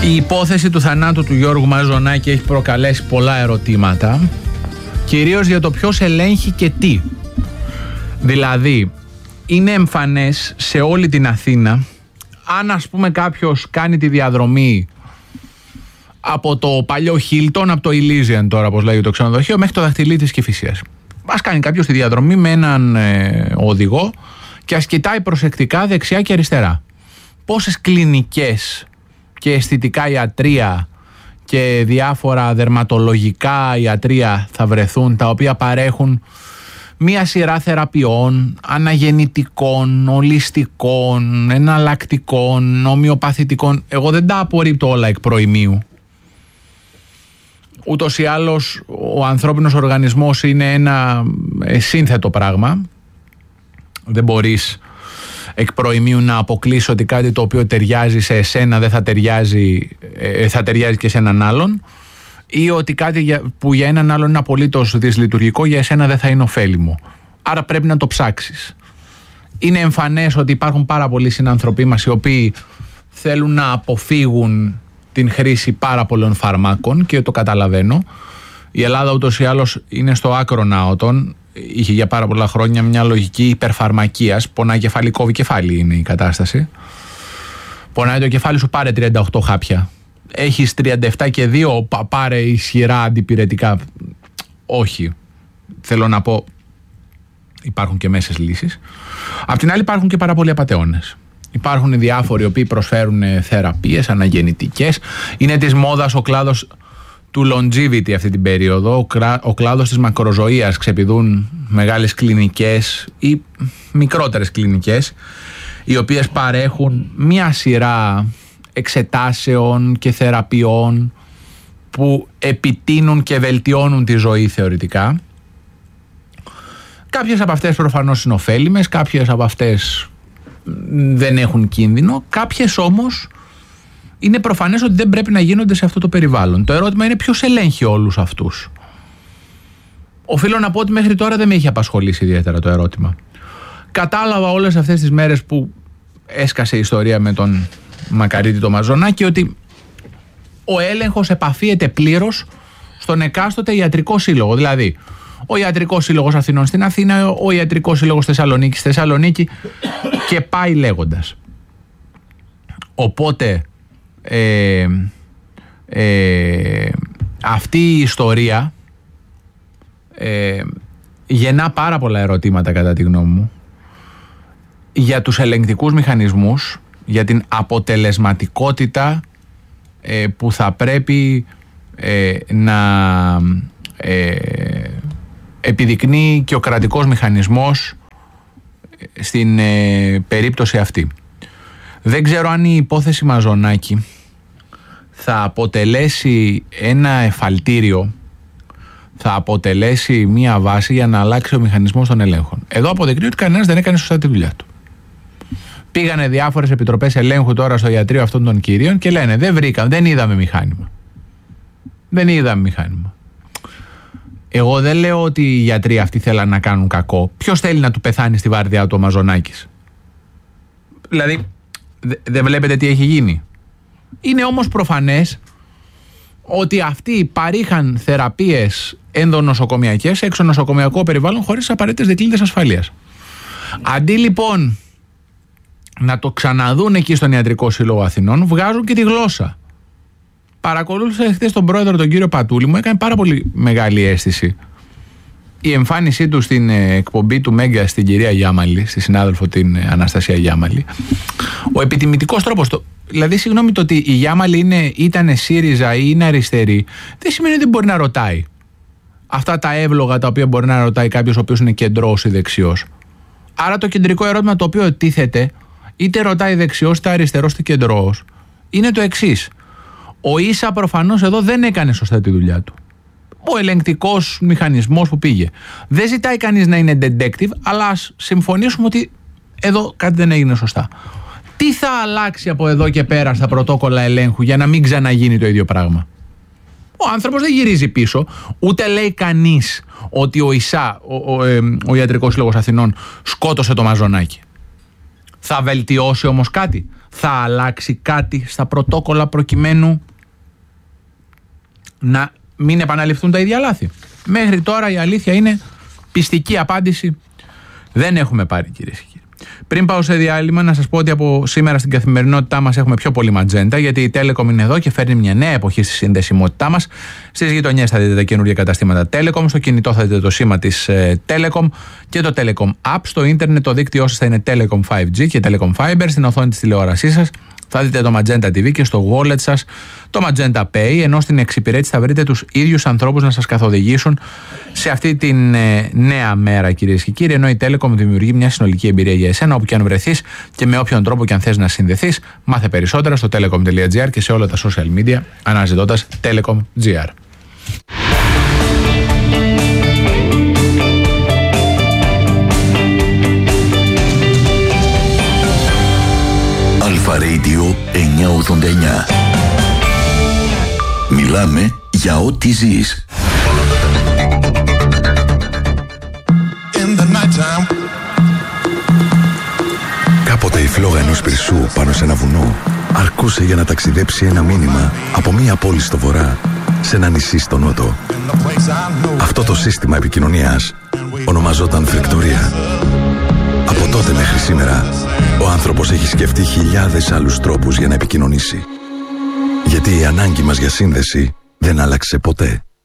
Η υπόθεση του θανάτου του Γιώργου Μαζονάκη έχει προκαλέσει πολλά ερωτήματα, κυρίως για το ποιος ελέγχει και τι. Δηλαδή, είναι εμφανές σε όλη την Αθήνα, αν ας πούμε κάποιος κάνει τη διαδρομή από το παλιό Χίλτον, από το Elysian τώρα όπως λέγεται το ξενοδοχείο, μέχρι το Δαχτυλί της Κηφισίας. Ας κάνει κάποιος τη διαδρομή με έναν οδηγό και ας κοιτάει προσεκτικά δεξιά και αριστερά. Πόσες κλινικές και αισθητικά ιατρεία και διάφορα δερματολογικά ιατρεία θα βρεθούν, τα οποία παρέχουν μία σειρά θεραπείων, αναγεννητικών, ολιστικών, εναλλακτικών, ομοιοπαθητικών. Εγώ δεν τα απορρίπτω όλα εκ προημίου. Ούτως ή άλλως ο ανθρώπινος οργανισμός είναι ένα σύνθετο πράγμα. Δεν μπορείς εκ προημίου να αποκλείσει ότι κάτι το οποίο ταιριάζει σε εσένα δεν θα ταιριάζει και σε έναν άλλον, ή ότι κάτι που για έναν άλλον είναι απολύτως δυσλειτουργικό για εσένα δεν θα είναι ωφέλιμο. Άρα πρέπει να το ψάξεις. Είναι εμφανές ότι υπάρχουν πάρα πολλοί συνανθρωποί μας οι οποίοι θέλουν να αποφύγουν την χρήση πάρα πολλών φαρμάκων και το καταλαβαίνω. Η Ελλάδα ούτως ή άλλως είναι στο άκρο άωτον. Είχε για πάρα πολλά χρόνια μια λογική υπερφαρμακείας. Πονάει κεφάλι, κόβει κεφάλι είναι η κατάσταση. Πονάει το κεφάλι σου, πάρε 38 χάπια. Έχεις 37 και 2, πάρε ισχυρά αντιπυρετικά. Όχι. Θέλω να πω, υπάρχουν και μέσες λύσεις. Απ' την άλλη υπάρχουν και πάρα πολλοί απατεώνες. Υπάρχουν οι διάφοροι οι οποίοι προσφέρουν θεραπείες αναγεννητικές. Είναι της μόδας ο κλάδος του longevity αυτή την περίοδο, ο κλάδος της μακροζωίας. Ξεπηδούν μεγάλες κλινικές ή μικρότερες κλινικές, οι οποίες παρέχουν μια σειρά εξετάσεων και θεραπείων που επιτείνουν και βελτιώνουν τη ζωή θεωρητικά. Κάποιες από αυτές προφανώς είναι ωφέλιμες, κάποιες από αυτές δεν έχουν κίνδυνο, κάποιες όμως είναι προφανές ότι δεν πρέπει να γίνονται σε αυτό το περιβάλλον. Το ερώτημα είναι ποιος ελέγχει όλους αυτούς. Οφείλω να πω ότι μέχρι τώρα δεν με είχε απασχολήσει ιδιαίτερα το ερώτημα. Κατάλαβα όλες αυτές τις μέρες που έσκασε η ιστορία με τον Μακαρίτη το Μαζονάκη ότι ο έλεγχος επαφίεται πλήρως στον εκάστοτε ιατρικό σύλλογο. Δηλαδή, ο Ιατρικός Σύλλογος Αθηνών στην Αθήνα, ο Ιατρικός Σύλλογος Θεσσαλονίκης στη Θεσσαλονίκη και πάει λέγοντας. Οπότε αυτή η ιστορία γεννά πάρα πολλά ερωτήματα κατά τη γνώμη μου για τους ελεγκτικούς μηχανισμούς, για την αποτελεσματικότητα που θα πρέπει να επιδεικνύει και ο κρατικός μηχανισμός στην περίπτωση αυτή. Δεν ξέρω αν η υπόθεση Μαζονάκη θα αποτελέσει ένα εφαλτήριο, θα αποτελέσει μία βάση για να αλλάξει ο μηχανισμός των ελέγχων. Εδώ αποδεικνύει ότι κανένας δεν έκανε σωστά τη δουλειά του. Πήγανε διάφορες επιτροπές ελέγχου τώρα στο ιατρείο αυτών των κυρίων και λένε δεν είδαμε μηχάνημα. Δεν είδαμε μηχάνημα. Εγώ δεν λέω ότι οι γιατροί αυτοί θέλαν να κάνουν κακό. Ποιος θέλει να του πεθάνει στη βάρδιά του ο Μαζονάκης? Δηλαδή, δεν βλέπετε τι έχει γίνει? Είναι όμως προφανές ότι αυτοί παρήχαν θεραπείες ενδονοσοκομιακές σε εξωνοσοκομιακό περιβάλλον χωρίς απαραίτητες δικλείδες ασφαλείας. Αντί λοιπόν να το ξαναδούν εκεί στον Ιατρικό Σύλλογο Αθηνών, βγάζουν και τη γλώσσα. Παρακολούθησα χθες τον πρόεδρο, τον κύριο Πατούλη, μου έκανε πάρα πολύ μεγάλη αίσθηση η εμφάνισή του στην εκπομπή του Μέγκα στην κυρία Γιάμαλη, στη συνάδελφο την Αναστασία Γιάμαλη. Ο επιτιμητικός τρόπος, δηλαδή συγγνώμη, το ότι η Γιάμαλη ήταν ΣΥΡΙΖΑ ή είναι αριστερή, δεν σημαίνει ότι μπορεί να ρωτάει αυτά τα εύλογα τα οποία μπορεί να ρωτάει κάποιος ο οποίος είναι κεντρός ή δεξιός. Άρα το κεντρικό ερώτημα το οποίο τίθεται, είτε ρωτάει δεξιός, είτε αριστερός, είτε κεντρός, είναι το εξής. Ο ίσα προφανώς εδώ δεν έκανε σωστά τη δουλειά του. Ο ελεγκτικός μηχανισμός που πήγε. Δεν ζητάει κανείς να είναι detective, αλλά ας συμφωνήσουμε ότι εδώ κάτι δεν έγινε σωστά. Τι θα αλλάξει από εδώ και πέρα στα πρωτόκολλα ελέγχου για να μην ξαναγίνει το ίδιο πράγμα? Ο άνθρωπος δεν γυρίζει πίσω, ούτε λέει κανείς ότι ο ΙΣΑ, ο Ιατρικός Σύλλογος Αθηνών, σκότωσε το Μαζονάκη. Θα βελτιώσει όμως κάτι? θα αλλάξει κάτι στα πρωτόκολλα προκειμένου να μην επαναληφθούν τα ίδια λάθη? Μέχρι τώρα η αλήθεια είναι, πιστική απάντηση δεν έχουμε πάρει, κυρίες και κύριοι. Πριν πάω σε διάλειμμα, να σας πω ότι από σήμερα στην καθημερινότητά μας έχουμε πιο πολύ ματζέντα, γιατί η Telecom είναι εδώ και φέρνει μια νέα εποχή στη συνδεσιμότητά μας. Στις γειτονιές θα δείτε τα καινούργια καταστήματα Telecom, στο κινητό θα δείτε το σήμα της Telecom και το Telecom App. Στο ίντερνετ το δίκτυό σας θα είναι Telecom 5G και Telecom Fiber. Στην οθόνη της τηλεόρασής σας θα δείτε το Magenta TV και στο wallet σας το Magenta Pay, ενώ στην εξυπηρέτηση θα βρείτε τους ίδιους ανθρώπους να σας καθοδηγήσουν σε αυτή την νέα μέρα, κυρίες και κύριοι, ενώ η Telecom δημιουργεί μια συνολική εμπειρία για εσένα όπου και αν βρεθείς και με όποιον τρόπο και αν θες να συνδεθείς. Μάθε περισσότερα στο telecom.gr και σε όλα τα social media αναζητώντας Telecom.gr. Αλφα Radio 989. Μιλάμε για ό,τι ζεις. Κάποτε η φλόγα ενός πυρσού πάνω σε ένα βουνό αρκούσε για να ταξιδέψει ένα μήνυμα από μία πόλη στο βορρά σε ένα νησί στο νότο. Αυτό το σύστημα επικοινωνίας ονομαζόταν φρεκτορία. Από τότε μέχρι σήμερα, ο άνθρωπος έχει σκεφτεί χιλιάδες άλλους τρόπους για να επικοινωνήσει. Γιατί η ανάγκη μας για σύνδεση δεν άλλαξε ποτέ.